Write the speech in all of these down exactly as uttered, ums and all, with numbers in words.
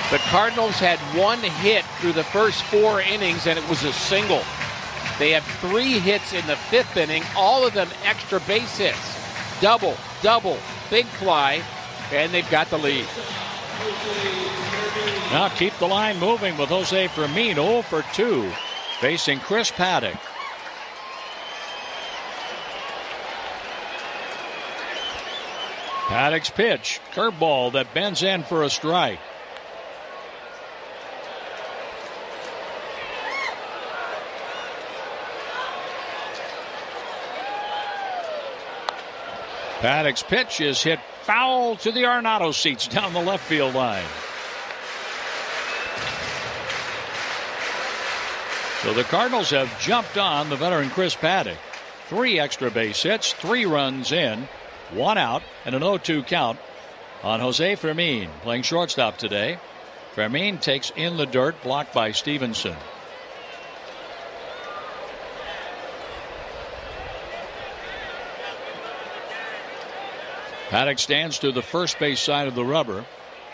The Cardinals had one hit through the first four innings, and it was a single. They have three hits in the fifth inning, all of them extra base hits. Double, double, big fly, and they've got the lead. Now keep the line moving with Jose Fermin, oh for two, facing Chris Paddack. Paddock's pitch, curveball that bends in for a strike. Paddock's pitch is hit foul to the Arenado seats down the left field line. So the Cardinals have jumped on the veteran Chris Paddack. Three extra base hits, three runs in, one out, and an oh two count on Jose Fermin, playing shortstop today. Fermin takes in the dirt, blocked by Stevenson. Paddack stands to the first base side of the rubber.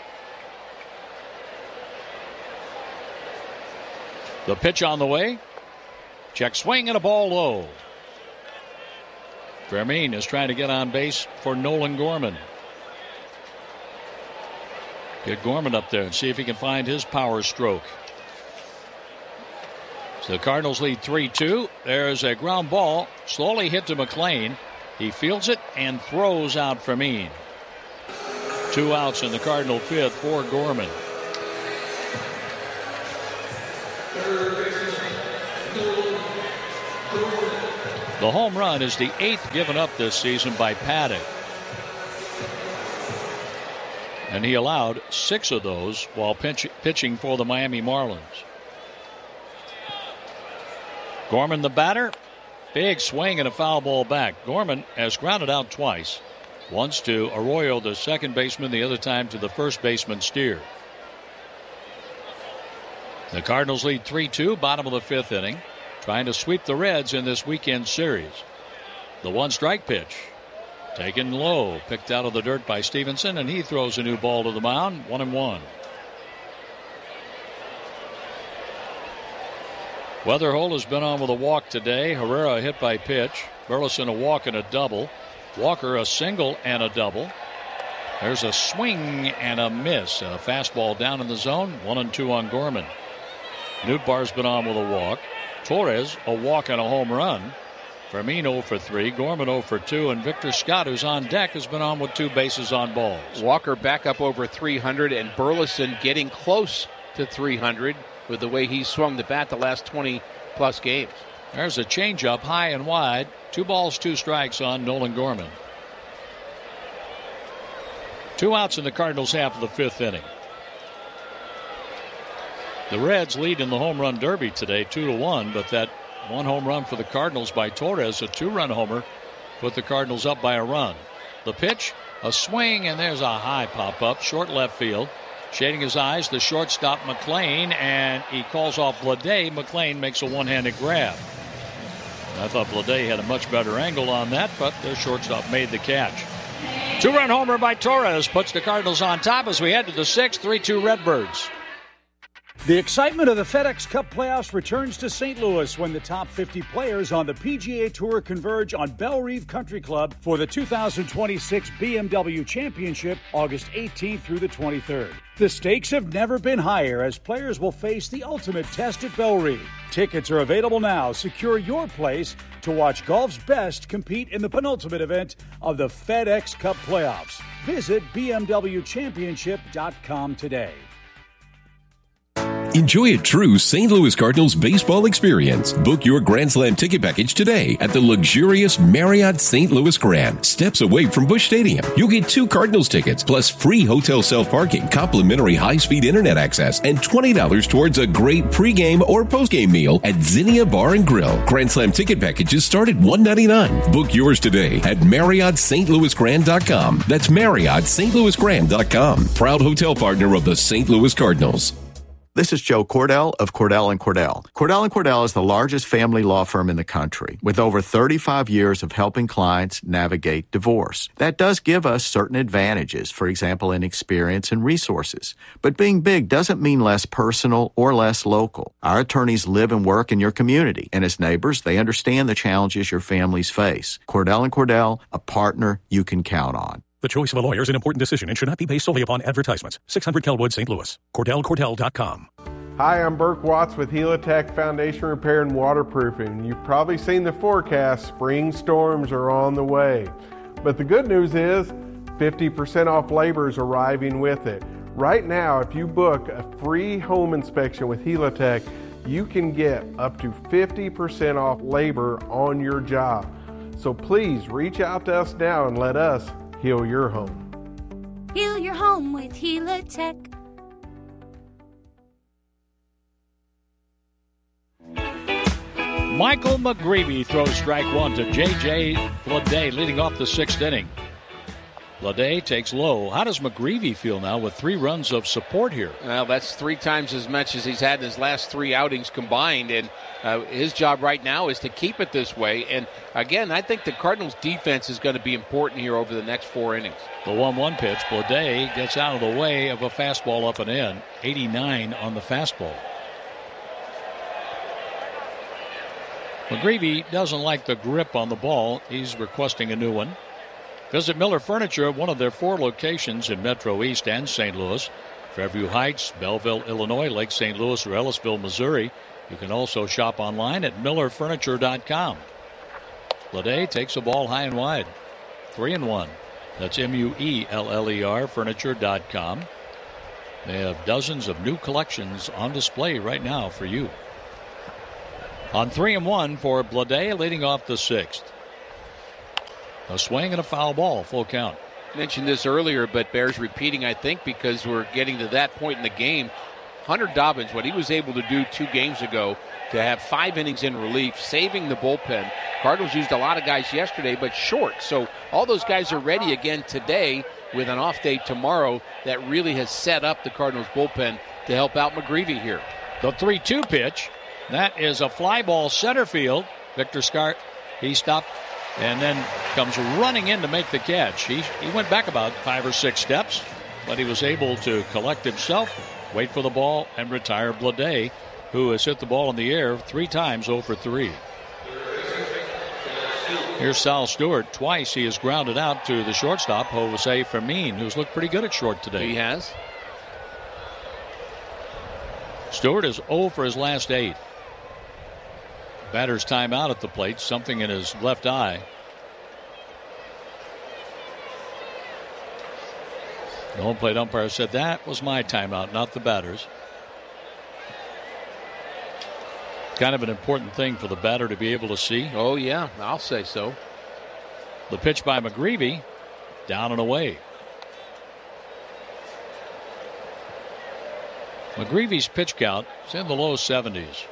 The pitch on the way. Check swing and a ball low. Fermin is trying to get on base for Nolan Gorman. Get Gorman up there and see if he can find his power stroke. So the Cardinals lead three two. There's a ground ball slowly hit to McLean. He fields it and throws out Fermin. Two outs in the Cardinal fifth for Gorman. The home run is the eighth given up this season by Paddack. And he allowed six of those while pitch, pitching for the Miami Marlins. Gorman the batter. Big swing and a foul ball back. Gorman has grounded out twice. Once to Arroyo, the second baseman, the other time to the first baseman, Steer. The Cardinals lead three two, bottom of the fifth inning, trying to sweep the Reds in this weekend series. The one strike pitch taken low, picked out of the dirt by Stevenson, and he throws a new ball to the mound. One and one. Weatherholt has been on with a walk today. Herrera a hit by pitch. Burleson a walk and a double. Walker a single and a double. There's a swing and a miss. A fastball down in the zone. One and two on Gorman. Nootbaar's been on with a walk. Torres a walk and a home run. Fermin oh for three. Gorman oh for two. And Victor Scott, who's on deck, has been on with two bases on balls. Walker back up over three hundred, and Burleson getting close to three hundred with the way he swung the bat the last twenty plus games. There's a changeup high and wide. Two balls, two strikes on Nolan Gorman. Two outs in the Cardinals' half of the fifth inning. The Reds lead in the home run derby today, two to one, but that one home run for the Cardinals by Torres, a two-run homer, put the Cardinals up by a run. The pitch, a swing, and there's a high pop-up, short left field. Shading his eyes, the shortstop McLean, and he calls off Bleday. McLean makes a one-handed grab. I thought Bleday had a much better angle on that, but the shortstop made the catch. Two-run homer by Torres puts the Cardinals on top as we head to the sixth, three two Redbirds. The excitement of the FedEx Cup playoffs returns to Saint Louis when the top fifty players on the P G A Tour converge on Bellerive Country Club for the two thousand twenty-six B M W Championship, August eighteenth through the twenty-third. The stakes have never been higher as players will face the ultimate test at Bellerive. Tickets are available now. Secure your place to watch golf's best compete in the penultimate event of the FedEx Cup playoffs. Visit B M W championship dot com today. Enjoy a true Saint Louis Cardinals baseball experience. Book your Grand Slam ticket package today at the luxurious Marriott Saint Louis Grand, steps away from Busch Stadium. You'll get two Cardinals tickets plus free hotel self-parking, complimentary high-speed internet access, and twenty dollars towards a great pregame or postgame meal at Zinnia Bar and Grill. Grand Slam ticket packages start at one hundred ninety-nine dollars. Book yours today at Marriott Saint Louis Grand dot com. That's Marriott Saint Louis Grand dot com. Proud hotel partner of the Saint Louis Cardinals. This is Joe Cordell of Cordell and Cordell. Cordell and Cordell is the largest family law firm in the country with over thirty-five years of helping clients navigate divorce. That does give us certain advantages, for example, in experience and resources. But being big doesn't mean less personal or less local. Our attorneys live and work in your community, and as neighbors, they understand the challenges your families face. Cordell and Cordell, a partner you can count on. The choice of a lawyer is an important decision and should not be based solely upon advertisements. six hundred Kelwood, Saint Louis. Cordell Cordell dot com. Hi, I'm Burke Watts with Helitech Foundation Repair and Waterproofing. You've probably seen the forecast. Spring storms are on the way. But the good news is fifty percent off labor is arriving with it. Right now, if you book a free home inspection with Helitech, you can get up to fifty percent off labor on your job. So please reach out to us now and let us heal your home. Heal your home with Helitech. Michael McGreevy throws strike one to J J Bleday, leading off the sixth inning. Bleday takes low. How does McGreevy feel now with three runs of support here? Well, that's three times as much as he's had in his last three outings combined, and uh, his job right now is to keep it this way. And again, I think the Cardinals' defense is going to be important here over the next four innings. The one one pitch, Bleday gets out of the way of a fastball up and in. eighty-nine on the fastball. McGreevy doesn't like the grip on the ball. He's requesting a new one. Visit Miller Furniture at one of their four locations in Metro East and Saint Louis. Fairview Heights, Belleville, Illinois, Lake Saint Louis, or Ellisville, Missouri. You can also shop online at miller furniture dot com. Bleday takes a ball high and wide. Three and one. That's M U E L L E R, furniture dot com. They have dozens of new collections on display right now for you. On three and one for Bleday, leading off the sixth. A swing and a foul ball, full count. Mentioned this earlier, but bears repeating, I think, because we're getting to that point in the game. Hunter Dobbins, what he was able to do two games ago to have five innings in relief, saving the bullpen. Cardinals used a lot of guys yesterday, but short. So all those guys are ready again today with an off day tomorrow. That really has set up the Cardinals bullpen to help out McGreevy here. The three two pitch. That is a fly ball center field. Victor Scott, he stopped and then comes running in to make the catch. He, he went back about five or six steps, but he was able to collect himself, wait for the ball, and retire Bleday, who has hit the ball in the air three times, oh for three. Here's Sal Stewart. Twice he has grounded out to the shortstop, Jose Fermin, who's looked pretty good at short today. He has. Stewart is oh for his last eight. Batter's timeout at the plate, something in his left eye. The home plate umpire said that was my timeout, not the batter's. Kind of an important thing for the batter to be able to see. Oh, yeah, I'll say so. The pitch by McGreevy, down and away. McGreevy's pitch count is in the low seventies.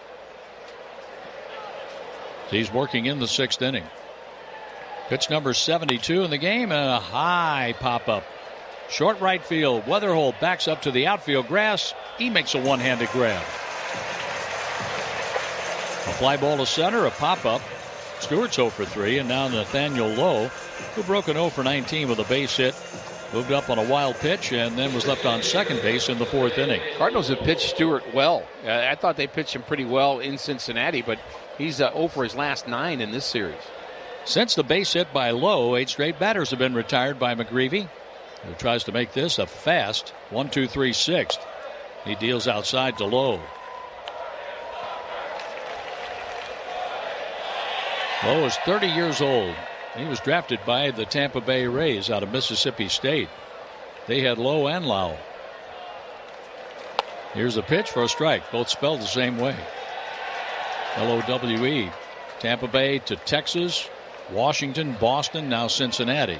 He's working in the sixth inning. Pitch number seventy-two in the game, and a high pop-up. Short right field. Weatherhold backs up to the outfield grass. He makes a one-handed grab. A fly ball to center, a pop-up. Stewart's oh for three, and now Nathaniel Lowe, who broke an oh for nineteen with a base hit, moved up on a wild pitch and then was left on second base in the fourth inning. Cardinals have pitched Stewart well. Uh, I thought they pitched him pretty well in Cincinnati, but he's uh, oh for his last nine in this series. Since the base hit by Lowe, eight straight batters have been retired by McGreevy, who tries to make this a fast one two three sixth. He deals outside to Lowe. Lowe is thirty years old. He was drafted by the Tampa Bay Rays out of Mississippi State. They had Lowe and Lau. Here's a pitch for a strike, both spelled the same way. L O W E. Tampa Bay to Texas, Washington, Boston, now Cincinnati.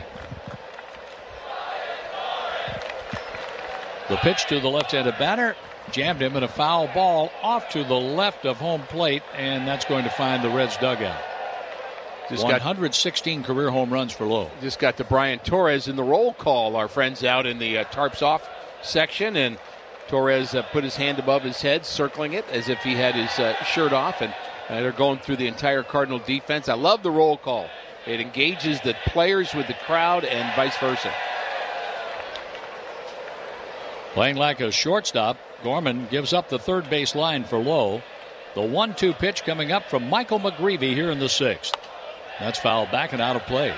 The pitch to the left-handed batter jammed him in a foul ball off to the left of home plate, and that's going to find the Reds dugout. Just one hundred sixteen got, career home runs for Lowe. Just got to Brian Torres in the roll call, our friends out in the uh, Tarps Off section, and Torres uh, put his hand above his head, circling it as if he had his uh, shirt off, and uh, they're going through the entire Cardinal defense. I love the roll call. It engages the players with the crowd and vice versa. Playing like a shortstop, Gorman gives up the third base line for Lowe. The one two pitch coming up from Michael McGreevy here in the sixth. That's fouled back and out of play.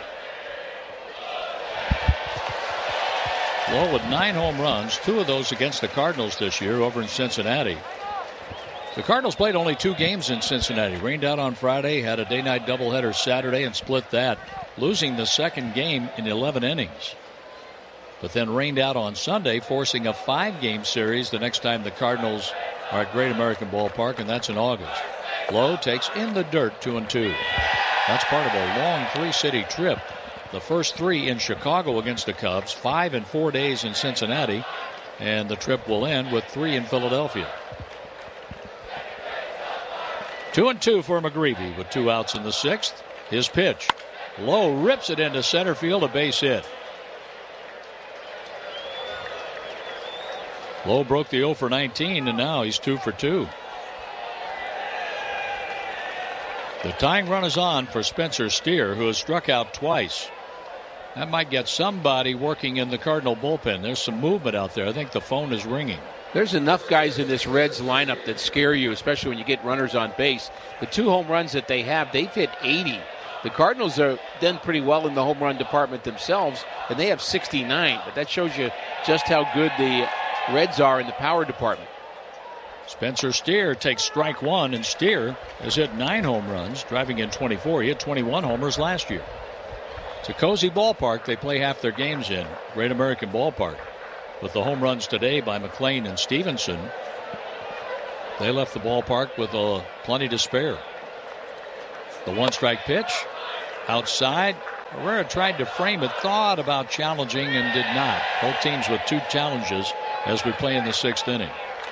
Lowe with nine home runs, two of those against the Cardinals this year over in Cincinnati. The Cardinals played only two games in Cincinnati. Rained out on Friday, had a day-night doubleheader Saturday, and split that, losing the second game in eleven innings. But then rained out on Sunday, forcing a five-game series the next time the Cardinals are at Great American Ballpark, and that's in August. Lowe takes in the dirt, two and two. That's part of a long three-city trip. The first three in Chicago against the Cubs, five in four days in Cincinnati, and the trip will end with three in Philadelphia. Two and two for McGreevy with two outs in the sixth. His pitch. Lowe rips it into center field, a base hit. Lowe broke the oh for nineteen, and now he's two for two. The tying run is on for Spencer Steer, who has struck out twice. That might get somebody working in the Cardinal bullpen. There's some movement out there. I think the phone is ringing. There's enough guys in this Reds lineup that scare you, especially when you get runners on base. The two home runs that they have, they've hit eighty. The Cardinals are done pretty well in the home run department themselves, and they have sixty-nine. But that shows you just how good the Reds are in the power department. Spencer Steer takes strike one, and Steer has hit nine home runs, driving in twenty-four. He had twenty-one homers last year. It's a cozy ballpark they play half their games in, Great American Ballpark. With the home runs today by McLean and Stevenson, they left the ballpark with uh, plenty to spare. The one-strike pitch, outside. Herrera tried to frame it, thought about challenging, and did not. Both teams with two challenges as we play in the sixth inning.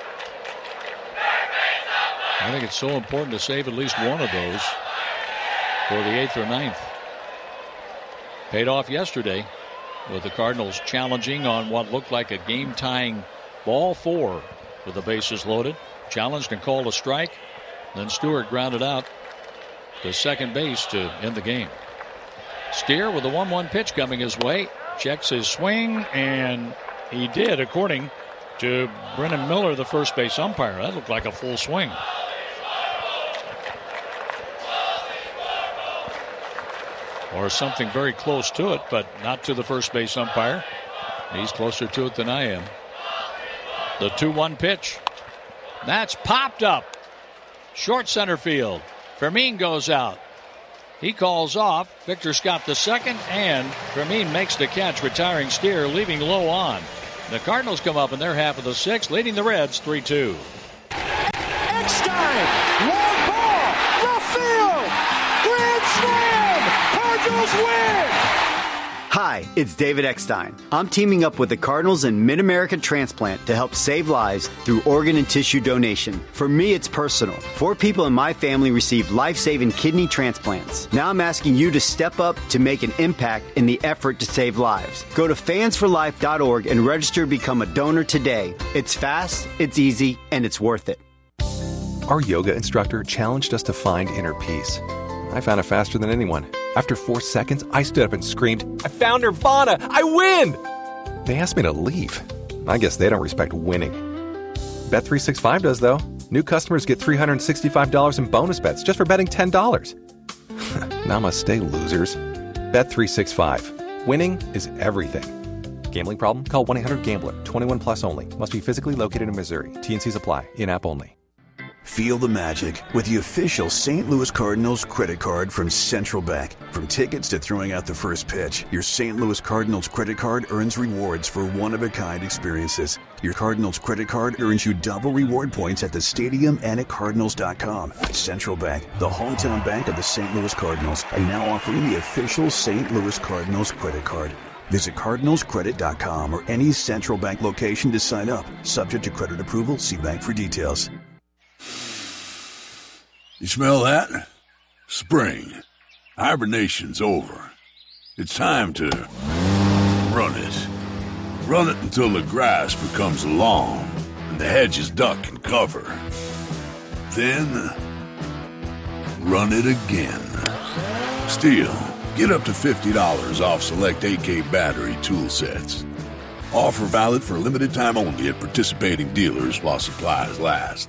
I think it's so important to save at least one of those for the eighth or ninth. Paid off yesterday with the Cardinals challenging on what looked like a game-tying ball four with the bases loaded. Challenged and called a strike. Then Stewart grounded out to second base to end the game. Steer with a one one pitch coming his way. Checks his swing, and he did, according to Brennan Miller, the first base umpire. That looked like a full swing. Or something very close to it, but not to the first base umpire. He's closer to it than I am. The two one pitch. That's popped up. Short center field. Fermin goes out. He calls off. Victor Scott the second, and Fermin makes the catch, retiring Steer, leaving Lowe on. The Cardinals come up in their half of the sixth, leading the Reds three two. Eckstein, long ball, left field, grand slam, Cardinals win! Hi, it's David Eckstein. I'm teaming up with the Cardinals and Mid-America Transplant to help save lives through organ and tissue donation. For me, it's personal. Four people in my family received life-saving kidney transplants. Now I'm asking you to step up to make an impact in the effort to save lives. Go to fans for life dot org and register to become a donor today. It's fast, it's easy, and it's worth it. Our yoga instructor challenged us to find inner peace. I found it faster than anyone. After four seconds, I stood up and screamed, "I found Nirvana! I win!" They asked me to leave. I guess they don't respect winning. Bet three sixty-five does, though. New customers get three hundred sixty-five dollars in bonus bets just for betting ten dollars. Namaste, losers. Bet three sixty-five. Winning is everything. Gambling problem? Call one eight hundred gambler. twenty-one plus only. Must be physically located in Missouri. T and Cs apply. In-app only. Feel the magic with the official Saint Louis Cardinals credit card from Central Bank. From tickets to throwing out the first pitch, your Saint Louis Cardinals credit card earns rewards for one-of-a-kind experiences. Your Cardinals credit card earns you double reward points at the stadium and at Cardinals dot com. Central Bank, the hometown bank of the Saint Louis Cardinals, are now offering the official Saint Louis Cardinals credit card. Visit Cardinals Credit dot com or any Central Bank location to sign up. Subject to credit approval, see bank for details. You smell that? Spring. Hibernation's over. It's time to run it. Run it until the grass becomes long and the hedges duck and cover. Then, run it again. Stihl, get up to fifty dollars off select A K battery tool sets. Offer valid for a limited time only at participating dealers while supplies last.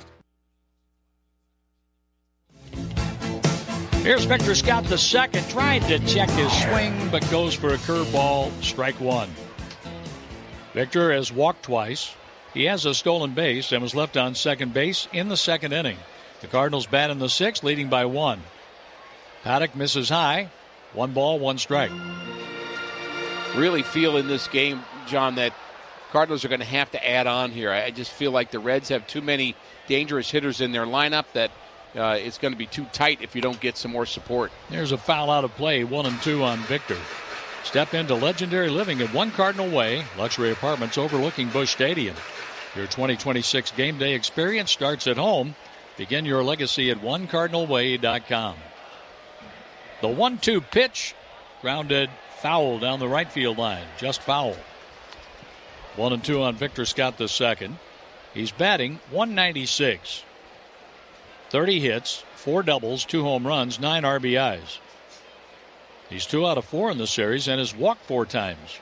Here's Victor Scott the second, trying to check his swing, but goes for a curveball, strike one. Victor has walked twice. He has a stolen base and was left on second base in the second inning. The Cardinals bat in the sixth, leading by one. Paddock misses high. One ball, one strike. Really feel in this game, John, that Cardinals are going to have to add on here. I just feel like the Reds have too many dangerous hitters in their lineup that uh, it's going to be too tight if you don't get some more support. There's a foul out of play, one and two on Victor. Step into legendary living at One Cardinal Way, luxury apartments overlooking Busch Stadium. Your twenty twenty-six game day experience starts at home. Begin your legacy at one cardinal way dot com. The one two pitch, grounded foul down the right field line, just foul. One and two on Victor Scott the second. He's batting one ninety-six. thirty hits, four doubles, two home runs, nine R B Is. He's two out of four in the series and has walked four times.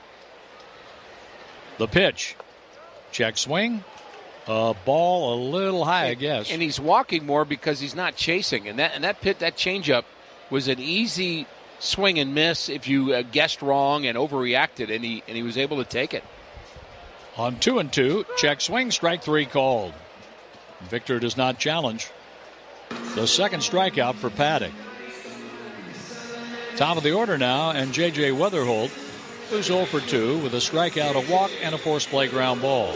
The pitch. Check swing. A ball a little high, I guess. And he's walking more because he's not chasing. And that and that pit, that changeup was an easy swing and miss if you uh, guessed wrong and overreacted, and he and he was able to take it. On two and two, check swing, strike three called. Victor does not challenge. The second strikeout for Paddock. Top of the order now, and J J Weatherholt, who's oh for two with a strikeout, a walk, and a forced play ground ball.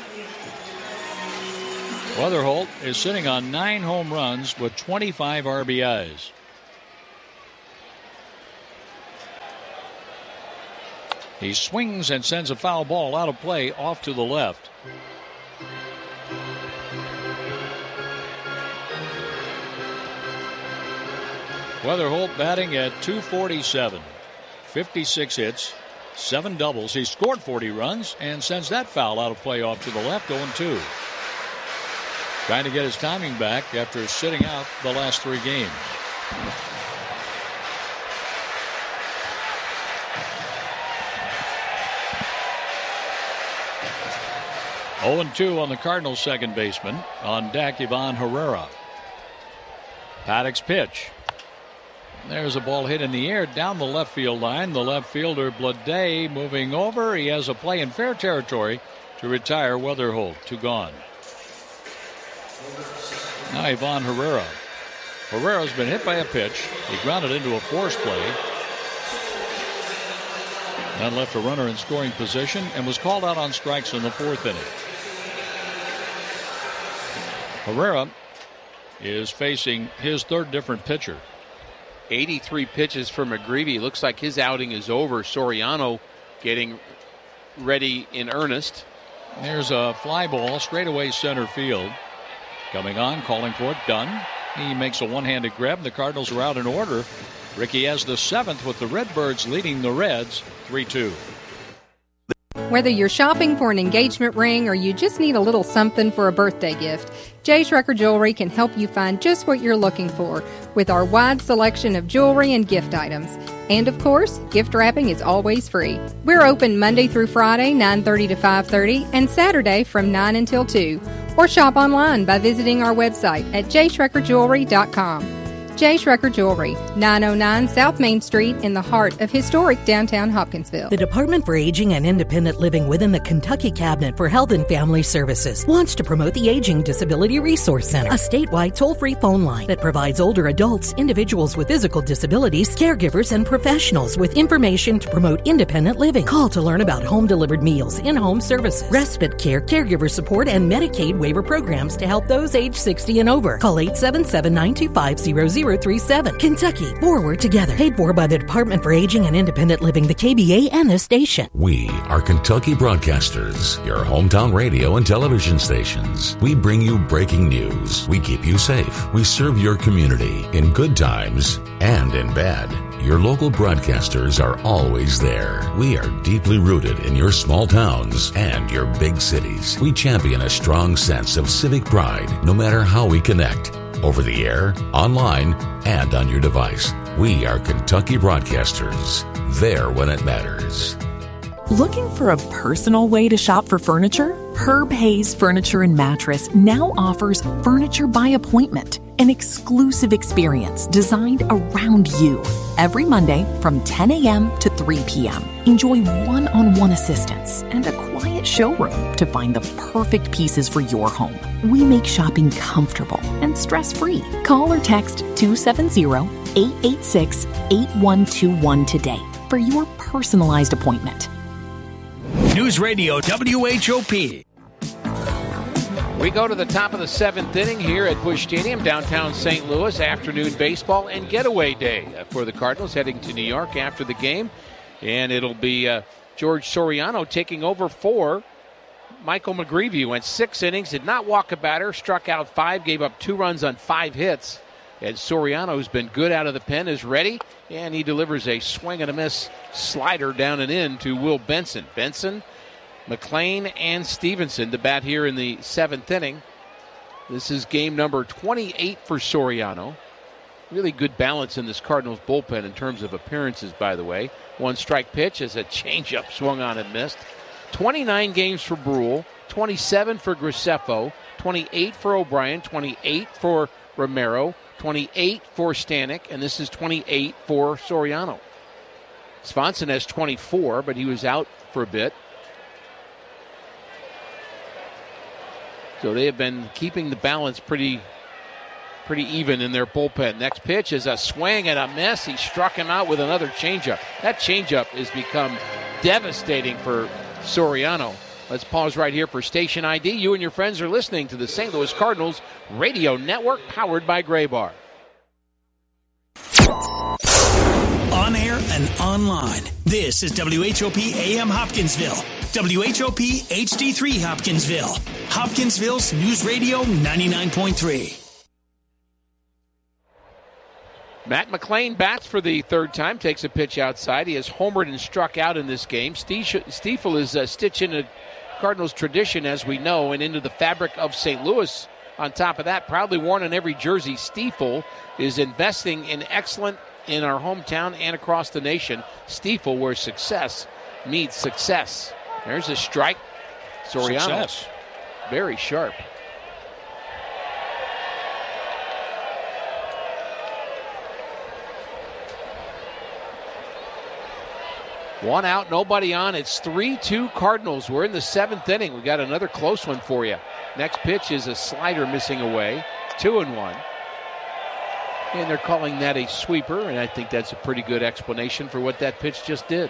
Weatherholt is sitting on nine home runs with twenty-five R B Is. He swings and sends a foul ball out of play off to the left. Weatherholt batting at two forty-seven. fifty-six hits, seven doubles. He scored forty runs and sends that foul out of play off to the left, oh and two. Trying to get his timing back after sitting out the last three games. oh and two on the Cardinals' second baseman. On deck, Ivan Herrera. Paddock's pitch. There's a ball hit in the air down the left field line. The left fielder, Blade, moving over. He has a play in fair territory to retire Weatherholt. Two gone. Now Ivan Herrera. Herrera's been hit by a pitch. He grounded into a force play. Then left a runner in scoring position and was called out on strikes in the fourth inning. Herrera is facing his third different pitcher. eighty-three pitches for McGreevy. Looks like his outing is over. Soriano getting ready in earnest. There's a fly ball straightaway center field. Coming on, calling for it, done. He makes a one-handed grab. The Cardinals are out in order. Ricky has the seventh with the Redbirds leading the Reds three two. Whether you're shopping for an engagement ring or you just need a little something for a birthday gift, J. Schrecker Jewelry can help you find just what you're looking for with our wide selection of jewelry and gift items. And of course, gift wrapping is always free. We're open Monday through Friday, nine thirty to five thirty, and Saturday from nine until two. Or shop online by visiting our website at j schrecker jewelry dot com. J. Schrecker Jewelry, nine oh nine South Main Street in the heart of historic downtown Hopkinsville. The Department for Aging and Independent Living within the Kentucky Cabinet for Health and Family Services wants to promote the Aging Disability Resource Center, a statewide toll-free phone line that provides older adults, individuals with physical disabilities, caregivers, and professionals with information to promote independent living. Call to learn about home-delivered meals, in-home services, respite care, caregiver support, and Medicaid waiver programs to help those age sixty and over. Call eight seven seven, nine two five, zero zero three seven. Kentucky, forward together. Paid for by the Department for Aging and Independent Living, the K B A, and this station. We are Kentucky Broadcasters, your hometown radio and television stations. We bring you breaking news. We keep you safe. We serve your community in good times and in bad. your local broadcasters are always there. We are deeply rooted in your small towns and your big cities. We champion a strong sense of civic pride, no matter how we connect. Over the air, online, and on your device. We are Kentucky Broadcasters. There when it matters. Looking for a personal way to shop for furniture? Herb Hayes Furniture and Mattress now offers Furniture by Appointment, an exclusive experience designed around you. Every Monday from ten a.m. to three p.m. Enjoy one-on-one assistance and a quiet showroom to find the perfect pieces for your home. We make shopping comfortable and stress-free. Call or text two seven zero, eight eight six, eight one two one today for your personalized appointment. News Radio W H O P. We go to the top of the seventh inning here at Busch Stadium, downtown Saint Louis. Afternoon baseball and getaway day for the Cardinals heading to New York after the game. And it'll be uh, George Soriano taking over for Michael McGreevy. Went six innings, did not walk a batter, struck out five, gave up two runs on five hits. And Soriano, who's been good out of the pen, is ready. And he delivers a swing and a miss slider down and in to Will Benson. Benson, McLean, and Stevenson to bat here in the seventh inning. This is game number twenty-eight for Soriano. Really good balance in this Cardinals bullpen in terms of appearances, by the way. One strike pitch as a changeup swung on and missed. twenty-nine games for Brule, twenty-seven for Graceffo, twenty-eight for O'Brien, twenty-eight for Romero, twenty-eight for Stanek, and this is twenty-eight for Soriano. Swanson has twenty-four, but he was out for a bit. So they have been keeping the balance pretty pretty even in their bullpen. Next pitch is a swing and a miss. He struck him out with another changeup. That changeup has become devastating for Soriano. Let's pause right here for station I D. You and your friends are listening to the Saint Louis Cardinals Radio Network, powered by Graybar. On air and online, this is W H O P A M Hopkinsville, W H O P H D three Hopkinsville, Hopkinsville's News Radio ninety-nine point three. Matt McLean bats for the third time, takes a pitch outside. He has homered and struck out in this game. Stiefel is uh, stitching a Cardinals tradition, as we know, and into the fabric of Saint Louis. On top of that, proudly worn on every jersey, Stiefel is investing in excellent in our hometown and across the nation. Stiefel, where success meets success. There's a strike. Soriano, success. Very sharp. One out, nobody on. It's three two Cardinals. We're in the seventh inning. We got another close one for you. Next pitch is a slider missing away. Two and one. And they're calling that a sweeper, and I think that's a pretty good explanation for what that pitch just did.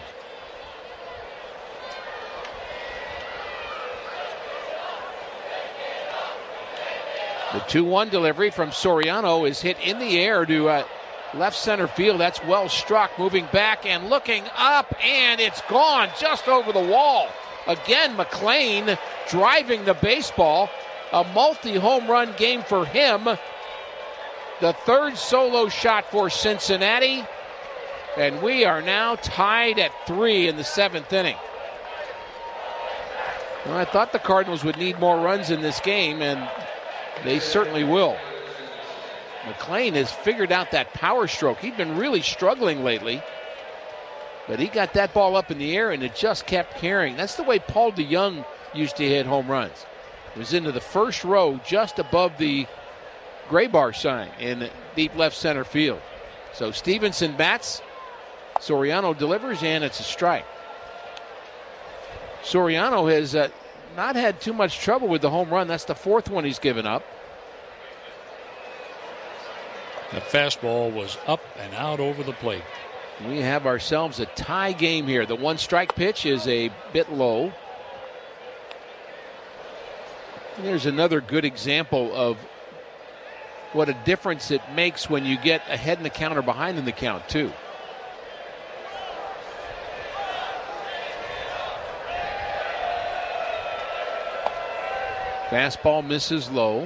The two one delivery from Soriano is hit in the air to uh, left center field. That's well struck. Moving back and looking up, and it's gone just over the wall. Again, McLean driving the baseball. A multi-home run game for him. The third solo shot for Cincinnati. And we are now tied at three in the seventh inning. Well, I thought the Cardinals would need more runs in this game, and they certainly will. McLean has figured out that power stroke. He'd been really struggling lately, but he got that ball up in the air, and it just kept carrying. That's the way Paul DeYoung used to hit home runs. It was into the first row just above the Graybar sign in deep left center field. So Stevenson bats, Soriano delivers, and it's a strike. Soriano has uh, not had too much trouble with the home run. That's the fourth one he's given up. That fastball was up and out over the plate. We have ourselves a tie game here. The one strike pitch is a bit low. And there's another good example of what a difference it makes when you get ahead in the count or behind in the count, too. Fastball misses low.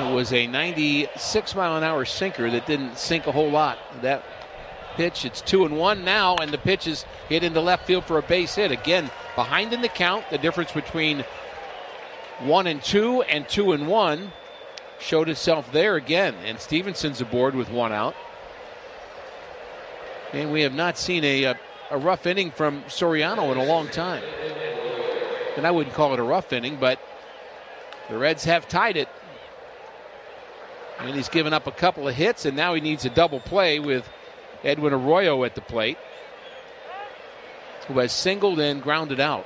It was a ninety-six mile an hour sinker that didn't sink a whole lot. That pitch, it's two and one now, and the pitch is hit into left field for a base hit. Again, behind in the count. The difference between one and two and two and one showed itself there again. And Stevenson's aboard with one out. And we have not seen a, a, a rough inning from Soriano in a long time. And I wouldn't call it a rough inning, but the Reds have tied it. And he's given up a couple of hits, and now he needs a double play with Edwin Arroyo at the plate, who has singled and grounded out.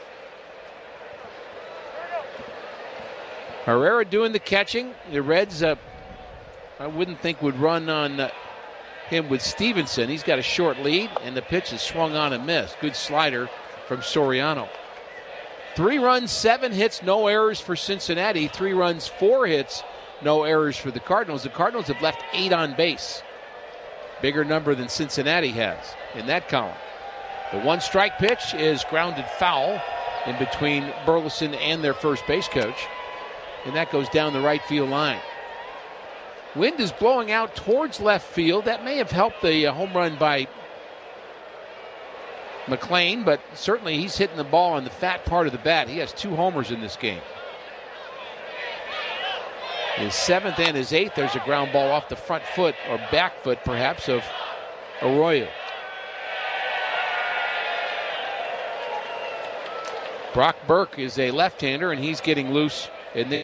Herrera doing the catching. The Reds, uh, I wouldn't think would run on uh, him with Stevenson. He's got a short lead, and the pitch is swung on and missed. Good slider from Soriano. Three runs, seven hits, no errors for Cincinnati. Three runs, four hits, no errors for the Cardinals. The Cardinals have left eight on base. Bigger number than Cincinnati has in that column. The one strike pitch is grounded foul in between Burleson and their first base coach. And that goes down the right field line. Wind is blowing out towards left field. That may have helped the uh, home run by McLean, but certainly he's hitting the ball on the fat part of the bat. He has two homers in this game. His seventh and his eighth, there's a ground ball off the front foot, or back foot perhaps, of Arroyo. Brock Burke is a left-hander, and he's getting loose in the